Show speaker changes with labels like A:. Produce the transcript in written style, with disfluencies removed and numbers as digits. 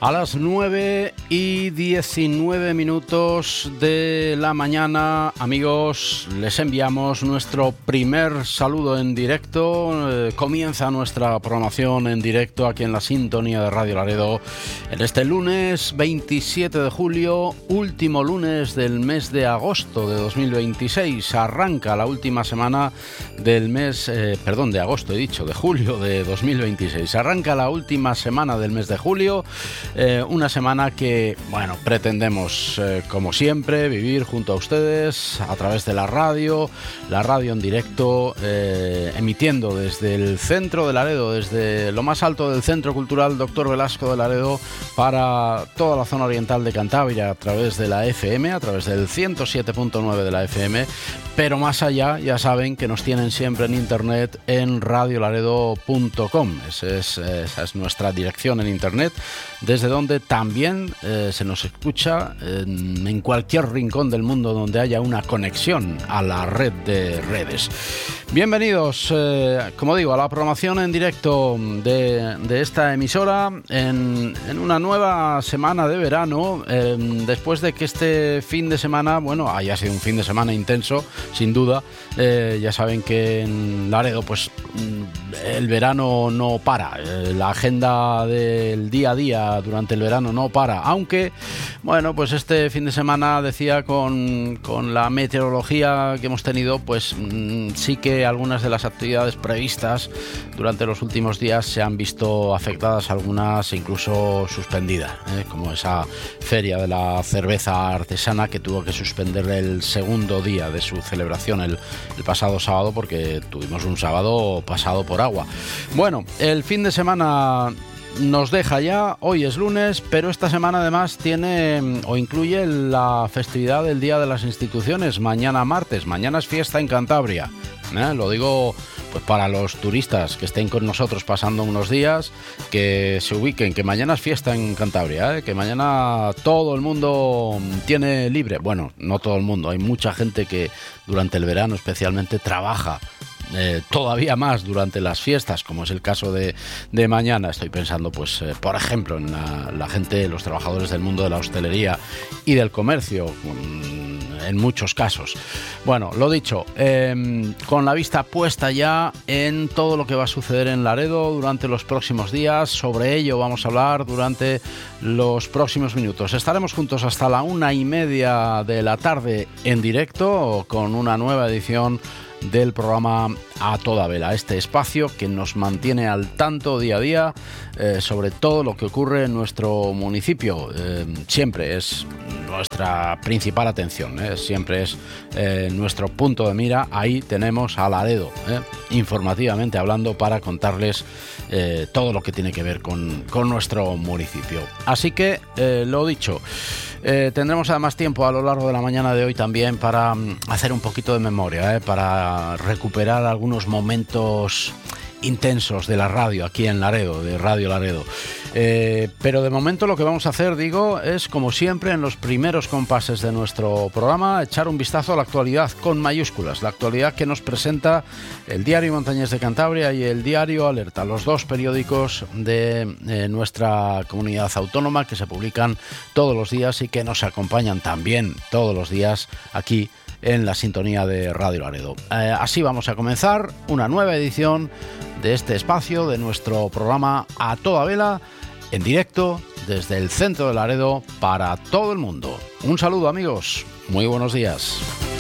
A: A las 9:19 de la mañana, amigos, les enviamos nuestro primer saludo en directo. Comienza nuestra programación en directo aquí en la sintonía de Radio Laredo en este lunes 27 de julio, último lunes del mes de agosto de 2026. Arranca la última semana del mes, de agosto he dicho, de julio de 2026. Arranca la última semana del mes de julio. Una semana que, pretendemos, como siempre, vivir junto a ustedes a través de la radio en directo, emitiendo desde el centro de Laredo, desde lo más alto del Centro Cultural Dr. Velasco de Laredo, para toda la zona oriental de Cantabria, a través de la FM, a través del 107.9 de la FM, pero más allá, ya saben que nos tienen siempre en internet en radiolaredo.com. Esa es nuestra dirección en internet, desde donde también se nos escucha en cualquier rincón del mundo donde haya una conexión a la red de redes. Bienvenidos, como digo, a la programación en directo de esta emisora en una nueva semana de verano, después de que este fin de semana, haya sido un fin de semana intenso, sin duda. Ya saben que en Laredo, el verano no para, la agenda del día a día durante el verano no para, aunque, este fin de semana, decía, con la meteorología que hemos tenido, sí que algunas de las actividades previstas durante los últimos días se han visto afectadas, algunas incluso suspendidas, como esa feria de la cerveza artesana que tuvo que suspender el segundo día de su celebración el pasado sábado, porque tuvimos un sábado pasado por agua. El fin de semana nos deja ya, hoy es lunes, pero esta semana además incluye la festividad del Día de las Instituciones, mañana martes. Mañana es fiesta en Cantabria, lo digo para los turistas que estén con nosotros pasando unos días, que se ubiquen, que mañana es fiesta en Cantabria, que mañana todo el mundo tiene libre. No todo el mundo, hay mucha gente que durante el verano especialmente trabaja todavía más durante las fiestas, como es el caso de mañana. Estoy pensando, por ejemplo, en la gente, los trabajadores del mundo de la hostelería y del comercio, en muchos casos. Lo dicho, con la vista puesta ya en todo lo que va a suceder en Laredo durante los próximos días. Sobre ello vamos a hablar durante los próximos minutos. Estaremos juntos hasta la 1:30 de la tarde en directo con una nueva edición del programa A Toda Vela, este espacio que nos mantiene al tanto día a día sobre todo lo que ocurre en nuestro municipio. Siempre es nuestra principal atención, siempre es nuestro punto de mira. Ahí tenemos a Laredo, informativamente hablando, para contarles todo lo que tiene que ver con nuestro municipio. Así que, lo dicho, tendremos además tiempo a lo largo de la mañana de hoy también para hacer un poquito de memoria, para recuperar algunos momentos intensos de la radio aquí en Laredo, de Radio Laredo. Pero de momento lo que vamos a hacer, es, como siempre, en los primeros compases de nuestro programa, echar un vistazo a la actualidad con mayúsculas, la actualidad que nos presenta el Diario Montañés de Cantabria y el Diario Alerta, los dos periódicos de nuestra comunidad autónoma que se publican todos los días y que nos acompañan también todos los días aquí en la sintonía de Radio Laredo. Así vamos a comenzar una nueva edición de este espacio, de nuestro programa A Toda Vela, en directo desde el centro de Laredo para todo el mundo. Un saludo, amigos, muy buenos días.